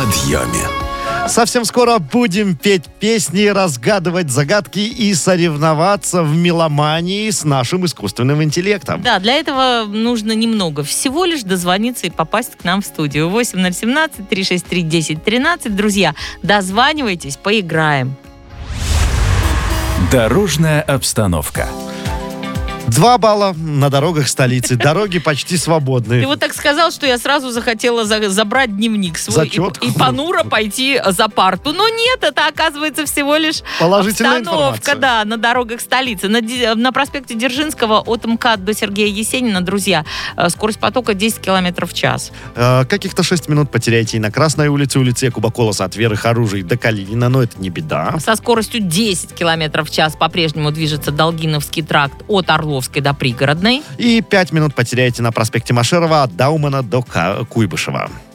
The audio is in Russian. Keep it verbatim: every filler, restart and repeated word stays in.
подъеме. Совсем скоро будем петь песни, разгадывать загадки и соревноваться в меломании с нашим искусственным интеллектом. Да, для этого нужно немного. Всего лишь дозвониться и попасть к нам в студию. восемь ноль один семь три шесть три десять тринадцать. Друзья, дозванивайтесь, поиграем. Дорожная обстановка. Два балла на дорогах столицы. Дороги почти свободны. Ты вот так сказал, что я сразу захотела за- забрать дневник свой Зачетку. и, и понуро пойти за парту. Но нет, это оказывается всего лишь Положительная обстановка, информация. да, на дорогах столицы. На, Ди- на проспекте Дзержинского от МКАД до Сергея Есенина, друзья, э, скорость потока десять километров в час. Э, каких-то шесть минут потеряете и на Красной улице, улице Якуба Колоса от Веры Харужей до Калинина, но это не беда. Со скоростью десять километров в час по-прежнему движется Долгиновский тракт от Орловской до Пригородной. И пять минут потеряете на проспекте Машерова от Даумана до Ка- Куйбышева.